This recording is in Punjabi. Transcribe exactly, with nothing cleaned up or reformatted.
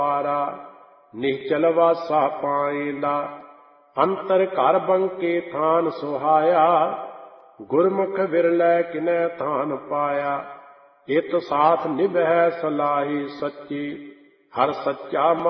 ਪਾਰਾ। ਨਿਹਚਲ ਵਾਸਾ ਪਾਏਂਦਾ ਅੰਤਰ ਘਰ ਬੰਕੇ ਥਾਨ ਸੁਹਾਇਆ। ਗੁਰਮੁਖ ਵਿਰਲੇ ਕਿਨੈ ਥਾਨ ਪਾਇਆ। ਇਤ ਸਾਥ ਨਿਭੈ ਸਲਾਹੀ ਸੱਚੀ। ਹਰ ਸੱਚਾ